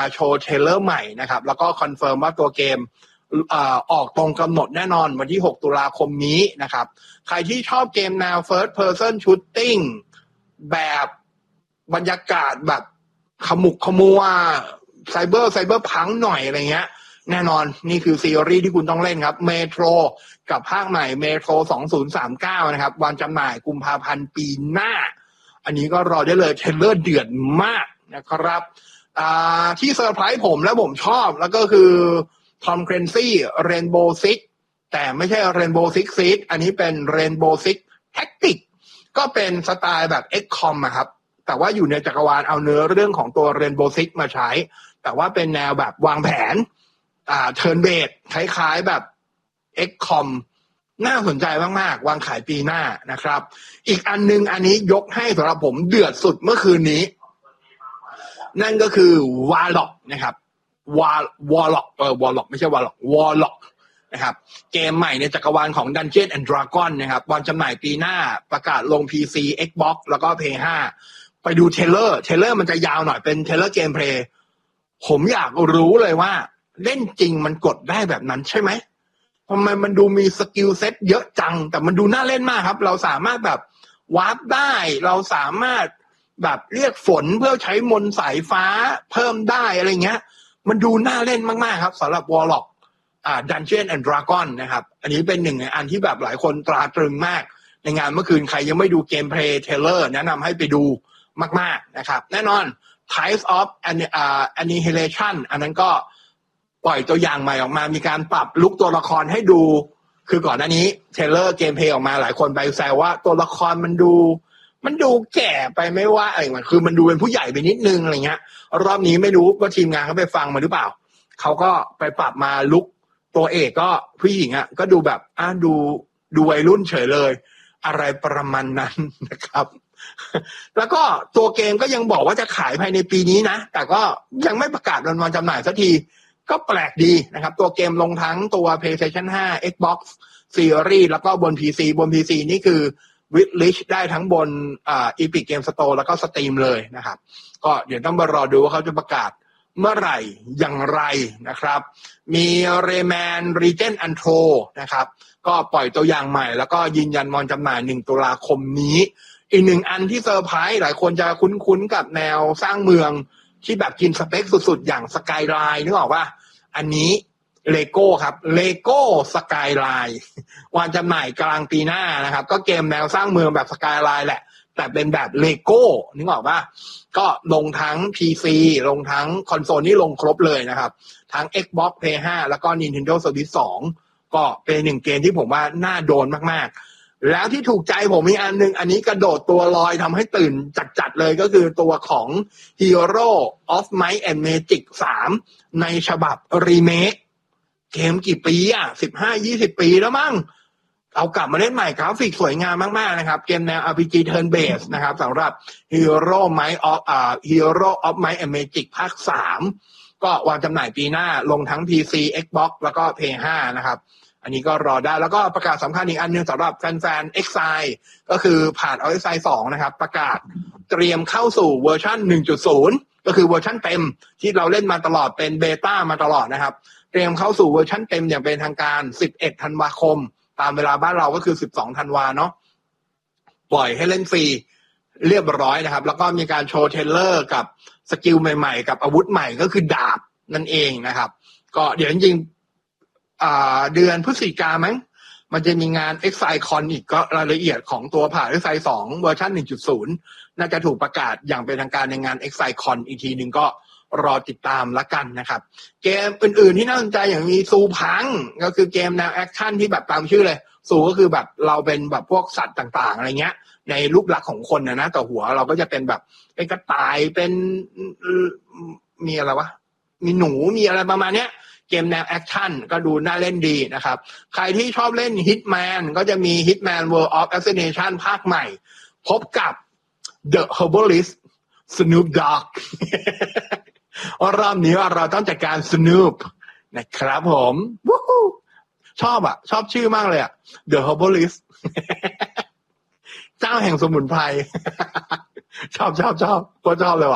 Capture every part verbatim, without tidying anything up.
โชว์เทรลเลอร์ใหม่นะครับแล้วก็คอนเฟิร์มว่าตัวเกมอ่าออกตรงกำหนดแน่นอนวันที่หกตุลาคมนี้นะครับใครที่ชอบเกมแนว first person shooting แบบบรรยากาศแบบขมุกขมัวไซเบอร์ไซเบอร์พังหน่อยอะไรเงี้ยแน่นอนนี่คือซีรีส์ที่คุณต้องเล่นครับเมโทรกับภาคใหม่เมโทรสองพันสามสิบเก้านะครับวันจำหน่ายกุมภาพันธ์ปีหน้าอันนี้ก็รอได้เลยเทรลเลอร์เดือดมากนะครับอ่าที่เซอร์ไพรส์ผมและผมชอบแล้วก็คือทอมเครนซี่เรนโบว์ซิกแต่ไม่ใช่เรนโบว์ซิกซีดอันนี้เป็นเรนโบว์ซิกแท็กติกก็เป็นสไตล์แบบ เอ็กซ์ คอม อะครับแต่ว่าอยู่ในจักรวาลเอาเนื้อเรื่องของตัวเรนโบว์ซิกมาใช้แต่ว่าเป็นแนวแบบวางแผนอ่าเทิร์นเบสคล้ายๆแบบ เอ็กซ์ คอม น่าสนใจมากๆวางขายปีหน้านะครับอีกอันนึงอันนี้ยกให้สำหรับผมเดือดสุดเมื่อคืนนี้นั่นก็คือวาล็อกนะครับวา วอลล็อกเออวอลล็อกไม่ใช่วาล็อกวอลล็อกนะครับเกมใหม่ในจักรวาลของ Dungeons and Dragons นะครับวันจำหน่ายปีหน้าประกาศลง พี ซี Xbox แล้วก็ พี เอส ห้า ไปดูเทรลเลอร์เทรลเลอร์มันจะยาวหน่อยเป็นเทรลเลอร์เกมเพลย์ผมอยากรู้เลยว่าเล่นจริงมันกดได้แบบนั้นใช่ไหมทำไมมันดูมีสกิลเซ็ตเยอะจังแต่มันดูน่าเล่นมากครับเราสามารถแบบวาร์ปได้เราสามารถแบบเรียกฝนเพื่อใช้มนต์สายฟ้าเพิ่มได้อะไรเงี้ยมันดูน่าเล่นมากๆครับสำหรับ Warlock อ่า Dungeons and Dragons นะครับอันนี้เป็นหนึ่งในอันที่แบบหลายคนตราตรึงมากในงานเมื่อคืนใครยังไม่ดูเกมเพลย์เทรลเลอร์แนะนำให้ไปดูมากๆนะครับแน่นอน Types of Annihilation อันนั้นก็ปล่อยตัวอย่างใหม่ออกมามีการปรับลุคตัวละครให้ดูคือก่อนหน้านี้เทรลเลอร์เกมเพลย์ออกมาหลายคนไปแซวว่าตัวละครมันดูมันดูแก่ไปไม่ว่าอะไรมันคือมันดูเป็นผู้ใหญ่ไปนิดนึงอะไรเงี้ยรอบนี้ไม่รู้ว่าทีมงานเขาไปฟังมาหรือเปล่าเขาก็ไปปรับมาลุคตัวเอกก็ผู้หญิงอ่ะก็ดูแบบอ่ะดูดูวัยรุ่นเฉยเลยอะไรประมาณนั้นนะครับแล้วก็ตัวเกมก็ยังบอกว่าจะขายภายในปีนี้นะแต่ก็ยังไม่ประกาศวันจำหน่ายสักทีก็แปลกดีนะครับตัวเกมลงทั้งตัว PlayStation ห้า Xbox Series แล้วก็บน พี ซี บน พี ซี นี่คือWishlist ได้ทั้งบนอ่า Epic Game Store แล้วก็ Steam เลยนะครับก็เดี๋ยวต้องมารอดูว่าเขาจะประกาศเมื่อไหร่อย่างไรนะครับมี Rayman Legends Untold นะครับก็ปล่อยตัวอย่างใหม่แล้วก็ยืนยันวางจำหน่ายหนึ่งตุลาคมนี้อีกหนึ่งอันที่เซอร์ไพรส์หลายคนจะคุ้นๆกับแนวสร้างเมืองที่แบบกินสเปคสุดๆอย่าง Skyline นึกออกป่ะอันนี้เลโก้ครับเลโก้สกายไลน์วางจำหน่ายกลางปีหน้านะครับก็เกมแนวสร้างเมืองแบบสกายไลน์แหละแต่เป็นแบบเลโก้นึกออกป่ะก็ลงทั้ง พี ซี ลงทั้งคอนโซลนี่ลงครบเลยนะครับทั้ง Xbox พี เอส ห้า แล้วก็ Nintendo Switch สองก็เป็นหนึ่งเกมที่ผมว่าน่าโดนมากๆแล้วที่ถูกใจผมอีกอันนึงอันนี้กระโดดตัวลอยทำให้ตื่นจัดๆเลยก็คือตัวของ Hero of Might and Magic สามในฉบับรีเมคเกมกี่ปีอ่ะสิบห้า ยี่สิบปีแล้วมั้งเอากลับมาเล่นใหม่กราฟิกสวยงามมากๆนะครับเกมแนว อาร์ พี จี Turn Based นะครับสำหรับ Hero Might of อ่า Hero of Might and Magic ภาคสามก็วางจำหน่ายปีหน้าลงทั้ง พี ซี Xbox แล้วก็ พี เอส ห้า นะครับอันนี้ก็รอได้แล้วก็ประกาศสำคัญอีกอันนึงสำหรับแฟนๆ Exile ก็คือผ่าน Exile สองนะครับประกาศเตรียมเข้าสู่เวอร์ชัน หนึ่งจุดศูนย์ ก็คือเวอร์ชันเต็มที่เราเล่นมาตลอดเป็นเบต้ามาตลอดนะครับเตรียมเข้าสู่เวอร์ชันเต็มอย่างเป็นทางการสิบเอ็ดธันวาคมตามเวลาบ้านเราก็คือสิบสองธันวาเนาะปล่อยให้เล่นฟรีเรียบร้อยนะครับแล้วก็มีการโชว์เทรลเลอร์กับสกิลใหม่ๆกับอาวุธใหม่ก็คือดาบนั่นเองนะครับก็เดี๋ยวจริงๆอ่าเดือนพฤศจิกายนมั้งมันจะมีงาน Exile Con อีกก็รายละเอียดของตัวผ่าน Exile สองเวอร์ชัน หนึ่งจุดศูนย์ น่าจะถูกประกาศอย่างเป็นทางการในงาน Exile Con อีกทีนึงก็รอติดตามละกันนะครับเกมอื่นๆที่น่าสนใจอย่างมีซูพังก็คือเกมแนวแอคชั่นที่แบบตามชื่อเลยซูก็คือแบบเราเป็นแบบพวกสัตว์ต่างๆอะไรเงี้ยในรูปลักษณ์ของคนนะนะแต่หัวเราก็จะเป็นแบบเป็นกระต่ายเป็นมีอะไรวะมีหนูมีอะไรประมาณเนี้ยเกมแนวแอคชั่นก็ดูน่าเล่นดีนะครับใครที่ชอบเล่น Hitman ก็จะมี Hitman World of Assassination ภาคใหม่พบกับ The Herbalist Snoop Dogg รอบนี้ว่าเราต้องจัดการ Snoop นะครับผมชอบอ่ะชอบชื่อมากเลยอ่ะ The Herbalist เจ้าแห่งสมุนไพรชอบชอบชอบก็ชอบเลยว่ะ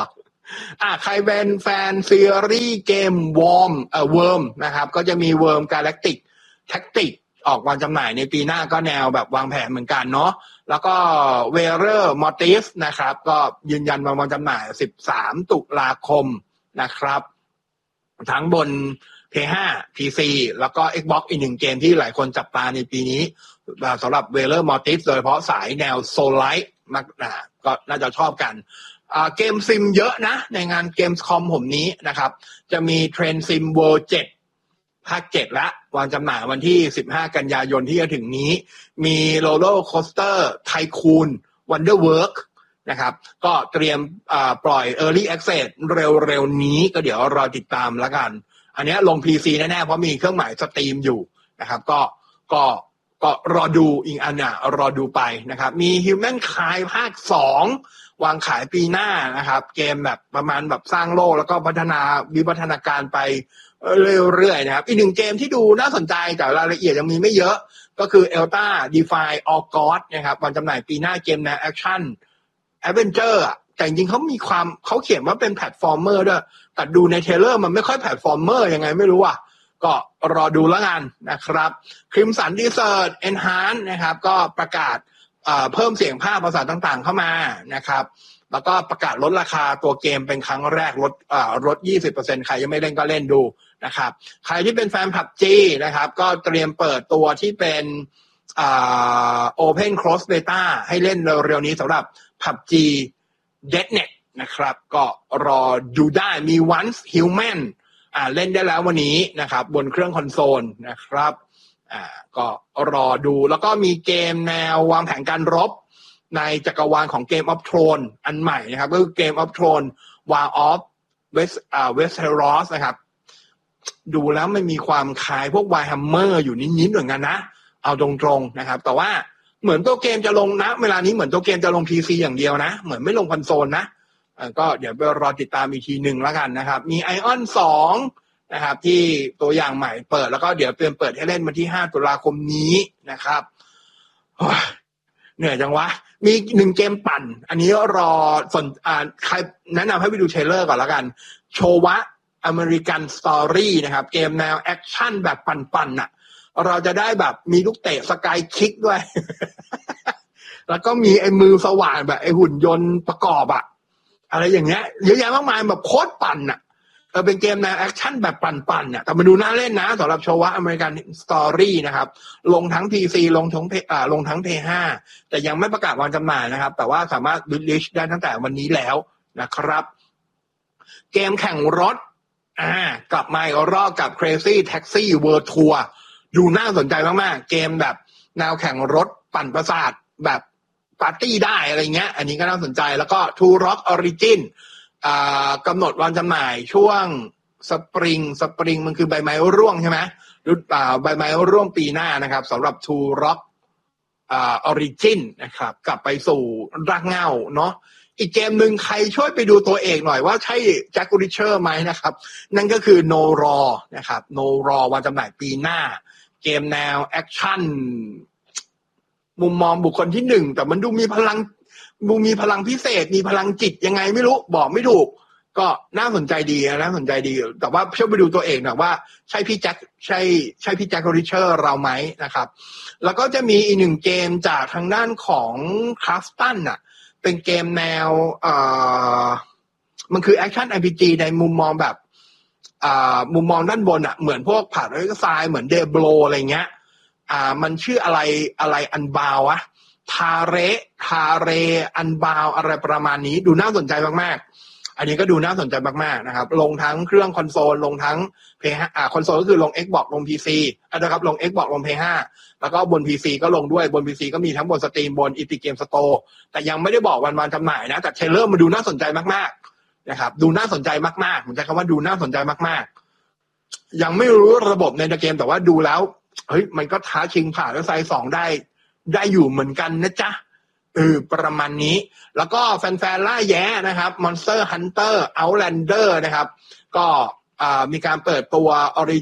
อ่ะใครเป็นแฟนซีรีส์เกมวอร์มเอ่อเวิร์มนะครับก็จะมีเวิร์มกาแล็กติกแท็กติกออกวางจำหน่ายในปีหน้าก็แนวแบบวางแผนเหมือนกันเนาะแล้วก็เวเรอร์มอร์ติสนะครับก็ยืนยันวางจำหน่ายสิบสามตุลาคมนะครับทั้งบน พี ห้า พี ซี แล้วก็ Xbox อีกหนึ่งเกมที่หลายคนจับตาในปีนี้สำหรับเวเรอร์มอร์ติสโดยเฉพาะสายแนวโซลไลท์มากนะก็น่าจะชอบกันเกมซิมเยอะนะในงานเกมส์คอมผมนี้นะครับจะมีเทรนซิมเวิลด์เจ็ดภาคเจ็ดละวางจำหน่ายวันที่สิบห้ากันยายนที่จะถึงนี้มีโรลเลอร์โคสเตอร์ไทคูนวันเดอร์เวิร์กนะครับก็เตรียมปล่อย Early Access เร็วๆนี้ก็เดี๋ยวรอติดตามแล้วกันอันนี้ลง พี ซี แน่ๆเพราะมีเครื่องหมายสตรีมอยู่นะครับก็ก็ก็รอดูอีกอันน่ะรอดูไปนะครับมี Human Kind ภาคสองวางขายปีหน้านะครับเกมแบบประมาณแบบสร้างโลกแล้วก็พัฒนาวิวัฒนาการไปเรื่อยๆนะครับอีกหนึ่งเกมที่ดูน่าสนใจแต่รายละเอียดยังมีไม่เยอะก็คือ Elta Defy All God นะครับวางจำหน่ายปีหน้าเกมแนวแอคชั่นแอดเวนเจอร์อ่ะแต่จริงๆเขามีความเขาเขียนว่าเป็นแพลตฟอร์มเมอร์ด้วยแต่ดูในเทรลเลอร์มันไม่ค่อยแพลตฟอร์มเมอร์ยังไงไม่รู้อ่ะก็รอดูแล้วกันนะครับ Crimson Desert Enhanced นะครับก็ประกาศเพิ่มเสียงภาคภาษาต่างๆเข้ามานะครับแล้วก็ประกาศลดราคาตัวเกมเป็นครั้งแรกลดลด ยี่สิบเปอร์เซ็นต์ ใครยังไม่เล่นก็เล่นดูนะครับใครที่เป็นแฟน พับจี นะครับก็เตรียมเปิดตัวที่เป็นอ่า Open Cross Beta ให้เล่นเร็วๆนี้สำหรับ พับจี Deadnet นะครับก็รอดูได้มี Once Human อ่าเล่นได้แล้ววันนี้นะครับบนเครื่องคอนโซลนะครับอ่าก็รอดูแล้วก็มีเกมแนววางแผนการรบในจักรวาลของ Game of Thrones อันใหม่นะครับก็คือ Game of Thrones War of West อ่า Westeros นะครับดูแล้วมันมีความคล้ายพวก Warhammer อยู่นิดๆเหมือนกันนะเอาตรงๆนะครับแต่ว่าเหมือนตัวเกมจะลงนะเวลานี้เหมือนตัวเกมจะลง พี ซี อย่างเดียวนะเหมือนไม่ลงคอนโซลนะอ่าก็เดี๋ยวไปรอติดตามอีกทีหนึ่งแล้วกันนะครับมี Ion สองนะครับที่ตัวอย่างใหม่เปิดแล้วก็เดี๋ยวเตรียมเปิดให้เล่นวันที่ห้าตุลาคมนี้นะครับเหนื่อยจังวะมีหนึ่งเกมปั่นอันนี้รอสนอ่าใครแนะนำให้ไปดูเทรลเลอร์ก่อนแล้วกันโชวะอเมริกันสตอรี่นะครับเกมแนวแอคชั่นแบบปั่นๆน่ะเราจะได้แบบมีลูกเตะสกายคิกด้วย แล้วก็มีไอ้มือสว่านแบบไอ้หุ่นยนต์ประกอบอะอะไรอย่างเงี้ยเยอะแยะมากมายแบบโคตรปั่นอะเออเป็นเกมแนวแอคชั่นแบบปั่นๆอะแต่มาดูน่าเล่นนะสำหรับโชวะอเมริกันสตอรี่นะครับลงทั้ง พี ซี ลงทั้งอ่าลงทั้ง พี ห้า แต่ยังไม่ประกาศวางจำหน่ายนะครับแต่ว่าสามารถบิลลิชได้ตั้งแต่วันนี้แล้วนะครับเกมแข่งรถอ่ากลับมาอีกรอบกับ Crazy Taxi World Tour ดูน่าสนใจมากๆเกมแบบแนวแข่งรถปั่นประสาทแบบปาร์ตี้ได้อะไรเงี้ยอันนี้ก็น่าสนใจแล้วก็ Two Rock Origin อ่ากำหนดวันจำหน่ายช่วงสปริงสปริงมันคือใบไม้ร่วงใช่ไหมหรือเปล่าใบไม้ร่วงปีหน้านะครับสำหรับ Two Rock อ่า Origin นะครับกลับไปสู่รากเหง้าเนาะอีกเกมหนึ่งใครช่วยไปดูตัวเอกหน่อยว่าใช่แจ็ค ริชเชอร์ไหมนะครับนั่นก็คือ No Raw นะครับ No Raw วันจำหน่ายปีหน้าเกมแนวแอคชั่นมุมมองบุคคลที่หนึ่งแต่มันดูมีพลังดูมีพลังพิเศษมีพลังจิตยังไงไม่รู้บอกไม่ถูกก็น่าสนใจดีน่าสนใจดีแต่ว่าช่วยไปดูตัวเอกหน่อยว่าใช่พี่แจ็คใช่ใช่พี่แจ็ค ริชเชอร์เราไหมนะครับแล้วก็จะมีอีกหนึ่งเกมจากทางด้านของคราฟตันน่ะเป็นเกมแนวเอ่อมันคือแอคชั่น อาร์ พี จี ในมุมมองแบบอ่ามุมมองด้านบนอ่ะเหมือนพวกผ่านเอ็กซ์ไซเหมือนเดโบรอะไรเงี้ยอ่ามันชื่ออะไรอะไรอันบาวอะทาเรทาเรอันบาวอะไรประมาณนี้ดูน่าสนใจมากๆอันนี้ก็ดูน่าสนใจมากๆนะครับลงทั้งเครื่องคอนโซลลงทั้ง พี ห้า อ่าคอนโซลก็คือลง Xbox ลง พี ซี นะครับลง Xbox ลง พี ห้า แล้วก็บน พี ซี ก็ลงด้วยบน พี ซี ก็มีทั้งบนสตรีมบน Epic Game Store แต่ยังไม่ได้บอกวันวางจำหน่ายนะแต่เทรลเลอร์มันดูน่าสนใจมากๆนะครับดูน่าสนใจมากๆผมใช้คำว่าดูน่าสนใจมากๆยังไม่รู้ระบบในเกมแต่ว่าดูแล้วเฮ้ยมันก็ท้าชิงผ่านแล้วไซส์สองได้ได้อยู่เหมือนกันนะจ๊ะเออประมาณนี้แล้วก็แฟนๆล่าแย้นะครับ Monster Hunter Outlander นะครับก็มีการเปิดตัว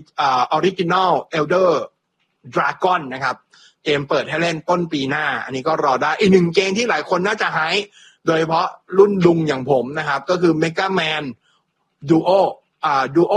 Original Elder Dragon นะครับเกมเปิดให้เล่นต้นปีหน้าอันนี้ก็รอได้อีกหนึ่งเกมที่หลายคนน่าจะไฮป์โดยเฉพาะรุ่นลุงอย่างผมนะครับก็คือ Mega Man Duo อ่า Duo